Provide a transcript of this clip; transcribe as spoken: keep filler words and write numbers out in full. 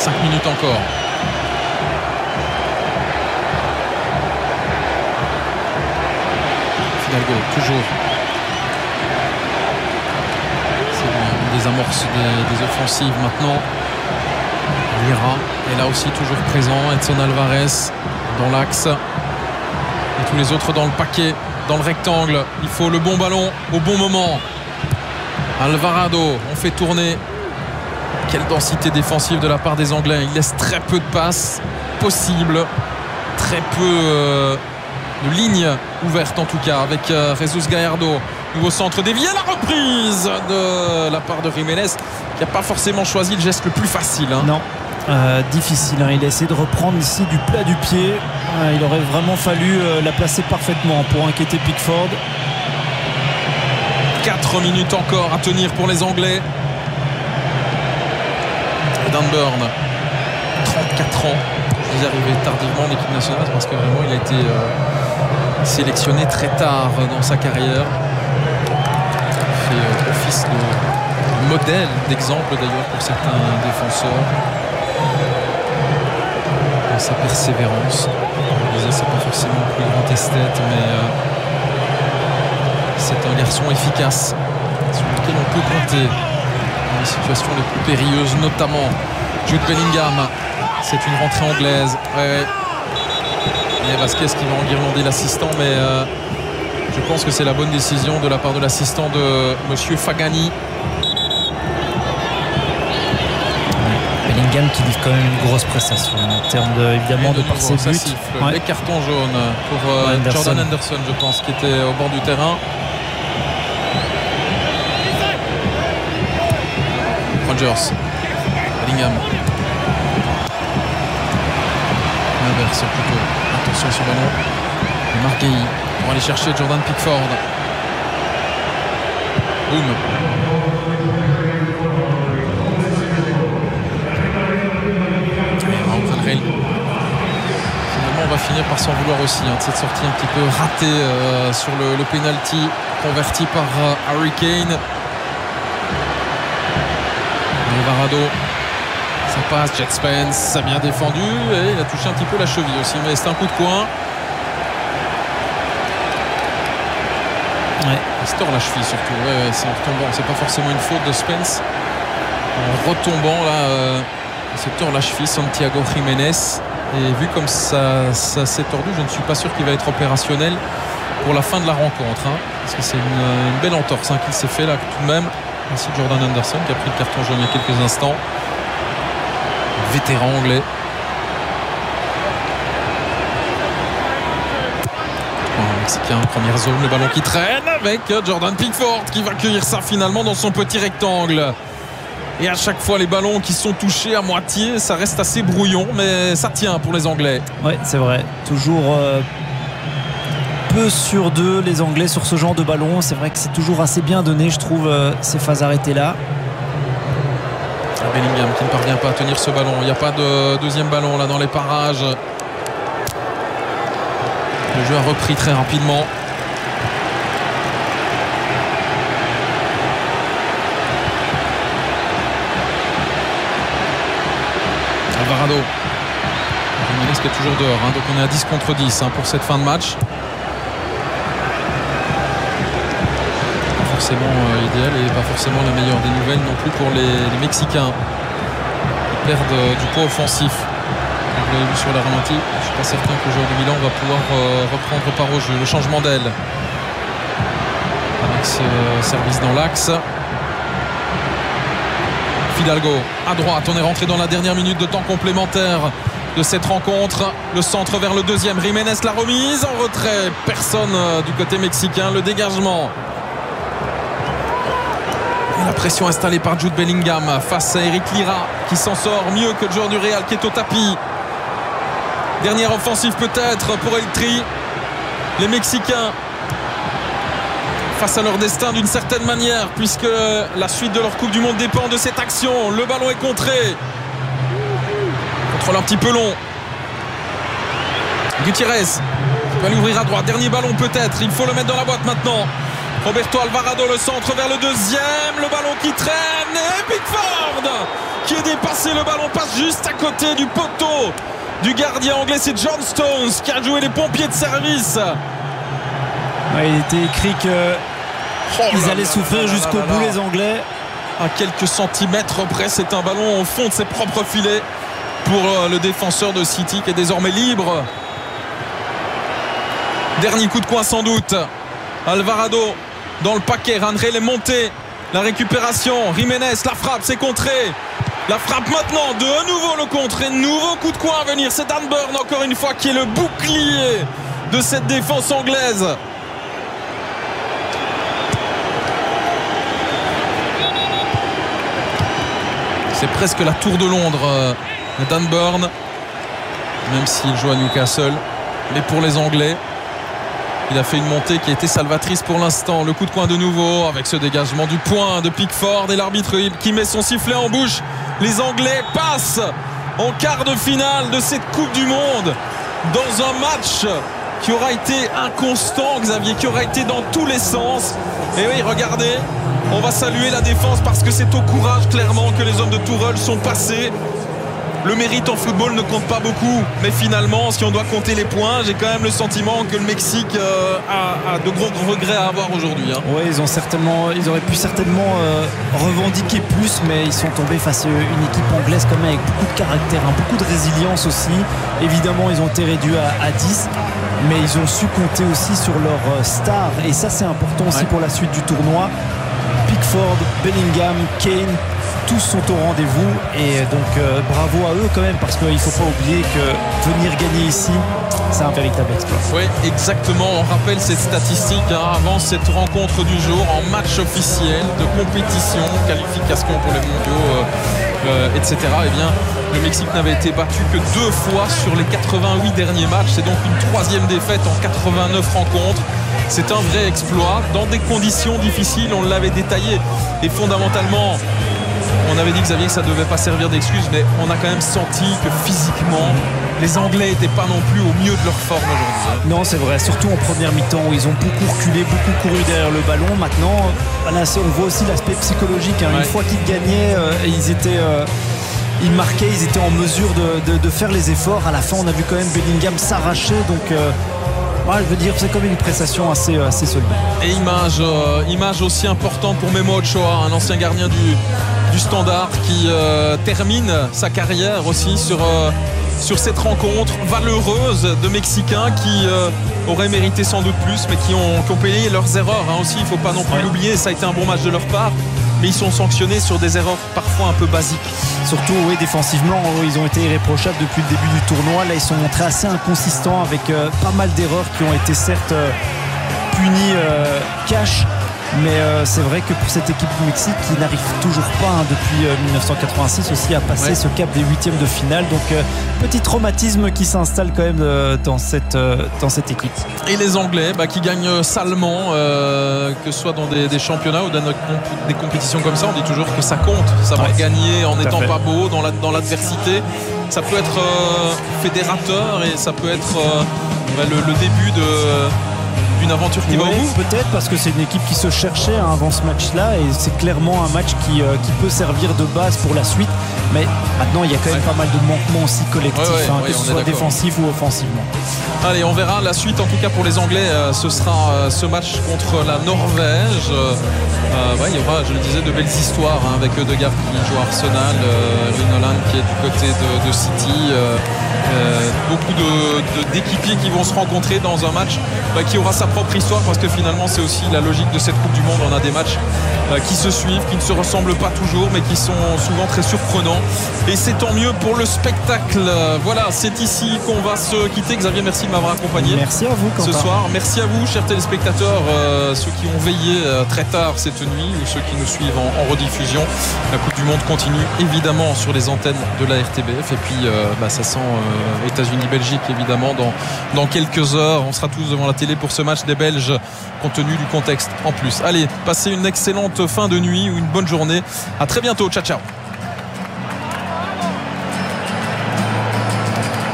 cinq minutes encore. Fidalgo, toujours. C'est une des amorces des, des offensives maintenant. Lira est là aussi toujours présent. Edson Alvarez dans l'axe. Et tous les autres dans le paquet, dans le rectangle. Il faut le bon ballon au bon moment. Alvarado, on fait tourner. Quelle densité défensive de la part des Anglais. Il laisse très peu de passes possibles. Très peu euh, de lignes ouvertes en tout cas. Avec euh, Jesus Gallardo. Nouveau centre dévié. La reprise de la part de Jiménez, qui n'a pas forcément choisi le geste le plus facile. Hein. Non. Euh, difficile, hein. Il a essayé de reprendre ici du plat du pied. Euh, il aurait vraiment fallu euh, la placer parfaitement pour inquiéter Pickford. quatre minutes encore à tenir pour les Anglais. Dan Burn, trente-quatre ans. Je suis arrivé tardivement en équipe nationale parce que vraiment il a été euh, sélectionné très tard dans sa carrière. Il fait euh, office de modèle, d'exemple d'ailleurs pour certains défenseurs. Dans sa persévérance. On disait c'est pas forcément le plus grand esthète, mais euh, c'est un garçon efficace sur lequel on peut compter dans les situations les plus périlleuses, notamment Jude Bellingham. C'est une rentrée anglaise. Ouais. Il y a Vasquez qui va enguirlander l'assistant, mais euh, je pense que c'est la bonne décision de la part de l'assistant de Monsieur Fagani. Bellingham qui livre quand même une grosse prestation en termes de, évidemment de, de par ses buts. Ouais. Les cartons jaunes pour euh, Anderson. Jordan Anderson, je pense, qui était au bord du terrain. Rogers, Bellingham, l'inverse plutôt. Attention sur le ballon. Marguerite pour aller chercher Jordan Pickford. Boum. Finalement, on va finir par s'en vouloir aussi hein, de cette sortie un petit peu ratée euh, sur le, le penalty converti par euh, Harry Kane. Alvarado, ça passe, Jet Spence, ça a bien défendu et il a touché un petit peu la cheville aussi, mais c'est un coup de poing. Ouais. Il se tord la cheville surtout, ouais, ouais, c'est en retombant, c'est pas forcément une faute de Spence. En retombant là, euh, il se tord la cheville, Santiago Jiménez. Et vu comme ça, ça s'est tordu, je ne suis pas sûr qu'il va être opérationnel pour la fin de la rencontre. Hein, parce que c'est une, une belle entorse hein, qu'il s'est fait là tout de même. Ainsi Jordan Anderson qui a pris le carton jaune il y a quelques instants. Vétéran anglais. Un Mexicain, première zone, le ballon qui traîne avec Jordan Pickford qui va cueillir ça finalement dans son petit rectangle. Et à chaque fois les ballons qui sont touchés à moitié, ça reste assez brouillon, mais ça tient pour les Anglais. Oui, c'est vrai. Toujours euh, peu sur deux les Anglais sur ce genre de ballon. C'est vrai que c'est toujours assez bien donné, je trouve, euh, ces phases arrêtées là. Bellingham qui ne parvient pas à tenir ce ballon. Il n'y a pas de deuxième ballon là dans les parages. Le jeu a repris très rapidement. Alvarado. Jiménez qui est toujours dehors, hein, donc on est à dix contre dix hein, pour cette fin de match. Pas forcément euh, idéal et pas forcément la meilleure des nouvelles non plus pour les, les Mexicains. Ils perdent euh, du poids offensif. Vous l'avez vu sur la ralenti. Je ne suis pas certain que le joueur de Milan va pouvoir euh, reprendre part au jeu. Le changement d'aile avec ce service dans l'axe. Fidalgo à droite, on est rentré dans la dernière minute de temps complémentaire de cette rencontre. Le centre vers le deuxième, Jiménez la remise en retrait, personne du côté mexicain, le dégagement. Et la pression installée par Jude Bellingham face à Eric Lira qui s'en sort mieux que le joueur du Real qui est au tapis. Dernière offensive peut-être pour El Tri. Les Mexicains face à leur destin d'une certaine manière puisque la suite de leur Coupe du Monde dépend de cette action. Le ballon est contré. Contrôle un petit peu long. Gutiérrez va l'ouvrir à droite. Dernier ballon peut-être. Il faut le mettre dans la boîte maintenant. Roberto Alvarado, le centre vers le deuxième. Le ballon qui traîne. Et Pickford qui est dépassé, le ballon passe juste à côté du poteau du gardien anglais. C'est John Stones qui a joué les pompiers de service. Ouais, il était écrit qu'ils oh allaient souffrir jusqu'au bout, les Anglais. À quelques centimètres près, c'est un ballon au fond de ses propres filets pour le défenseur de City qui est désormais libre. Dernier coup de coin sans doute. Alvarado dans le paquet, Randré est monté. La récupération, Jiménez, la frappe, c'est contré. La frappe maintenant, de nouveau le contré, nouveau coup de coin à venir. C'est Dan Burn encore une fois qui est le bouclier de cette défense anglaise. C'est presque la tour de Londres, Dan Burn, même s'il joue à Newcastle. Mais pour les Anglais, il a fait une montée qui a été salvatrice pour l'instant. Le coup de coin de nouveau avec ce dégagement du point de Pickford et l'arbitre qui met son sifflet en bouche. Les Anglais passent en quart de finale de cette Coupe du Monde dans un match qui aura été inconstant, Xavier, qui aura été dans tous les sens. Et oui, regardez, on va saluer la défense parce que c'est au courage clairement que les hommes de Tourelle sont passés. Le mérite en football ne compte pas beaucoup, mais finalement, si on doit compter les points, j'ai quand même le sentiment que le Mexique euh, a, a de gros regrets à avoir aujourd'hui. Hein. Oui, ils ont certainement, ils auraient pu certainement euh, revendiquer plus, mais ils sont tombés face à une équipe anglaise quand même avec beaucoup de caractère, hein, beaucoup de résilience aussi. Évidemment, ils ont été réduits à, à dix, mais ils ont su compter aussi sur leurs stars, et ça c'est important aussi ouais. pour la suite du tournoi. Pickford, Bellingham, Kane, tous sont au rendez-vous, et donc euh, bravo à eux quand même, parce qu'il ne faut pas oublier que venir gagner ici, c'est un véritable exploit. Oui, exactement. On rappelle cette statistique hein, avant cette rencontre du jour en match officiel de compétition, qualification pour les mondiaux, euh, euh, et cetera. Eh bien, le Mexique n'avait été battu que deux fois sur les quatre-vingt-huit derniers matchs. C'est donc une troisième défaite en quatre-vingt-neuf rencontres. C'est un vrai exploit dans des conditions difficiles, on l'avait détaillé. Et fondamentalement, on avait dit, Xavier, que ça ne devait pas servir d'excuse, mais on a quand même senti que physiquement, les Anglais n'étaient pas non plus au mieux de leur forme aujourd'hui. Non, c'est vrai, surtout en première mi-temps où ils ont beaucoup reculé, beaucoup couru derrière le ballon. Maintenant, là, on voit aussi l'aspect psychologique. Hein. Ouais. Une fois qu'ils gagnaient, euh, ils étaient... Euh, ils marquaient, ils étaient en mesure de, de, de faire les efforts. À la fin, on a vu quand même Bellingham s'arracher, donc... Euh, Ouais, je veux dire, c'est comme une prestation assez, assez solide. Et image, euh, image aussi importante pour Memo Ochoa, un ancien gardien du, du Standard qui euh, termine sa carrière aussi sur, euh, sur cette rencontre valeureuse de Mexicains qui euh, auraient mérité sans doute plus, mais qui ont, qui ont payé leurs erreurs hein, aussi. Il ne faut pas non plus ouais. l'oublier, ça a été un bon match de leur part, mais ils sont sanctionnés sur des erreurs parfois un peu basiques. Surtout, oui, défensivement, ils ont été irréprochables depuis le début du tournoi. Là, ils sont montrés assez inconsistants avec euh, pas mal d'erreurs qui ont été certes euh, punies euh, cash. Mais euh, c'est vrai que pour cette équipe du Mexique qui n'arrive toujours pas hein, depuis euh, dix-neuf cent quatre-vingt-six aussi à passer ouais. ce cap des huitièmes de finale. Donc euh, petit traumatisme qui s'installe quand même euh, dans, cette, euh, dans cette équipe. Et les Anglais bah, qui gagnent salement, euh, que ce soit dans des, des championnats ou dans des compétitions comme ça, on dit toujours que ça compte, savoir ouais. gagner en n'étant pas beau dans, la, dans l'adversité. Ça peut être euh, fédérateur et ça peut être euh, bah, le, le début de... une aventure qui ouais, va au bout. Peut-être parce que c'est une équipe qui se cherchait hein, avant ce match-là, et c'est clairement un match qui, euh, qui peut servir de base pour la suite. Mais maintenant, il y a quand même ouais. pas mal de manquements aussi collectifs, ouais, ouais, hein, ouais, que ce soit défensif ou offensivement. Allez, on verra la suite. En tout cas, pour les Anglais, euh, ce sera euh, ce match contre la Norvège. Euh, euh, ouais, il y aura, je le disais, de belles histoires hein, avec Ødegaard qui joue à Arsenal, euh, Linolan qui est du côté de, de City. Euh, euh, beaucoup de, de, d'équipiers qui vont se rencontrer dans un match bah, qui aura sa propre histoire, parce que finalement c'est aussi la logique de cette Coupe du Monde. On a des matchs euh, qui se suivent, qui ne se ressemblent pas toujours, mais qui sont souvent très surprenants, et c'est tant mieux pour le spectacle. Voilà, c'est ici qu'on va se quitter. Xavier, merci de m'avoir accompagné. Merci à vous Quentin. Ce soir. Merci à vous, chers téléspectateurs, euh, ceux qui ont veillé euh, très tard cette nuit ou ceux qui nous suivent en, en rediffusion. La Coupe du Monde continue évidemment sur les antennes de la R T B F, et puis euh, bah, ça sent euh, États-Unis-Belgique évidemment dans, dans quelques heures. On sera tous devant la télé pour ce match des Belges, compte tenu du contexte en plus. Allez, passez une excellente fin de nuit ou une bonne journée. À très bientôt. Ciao, ciao.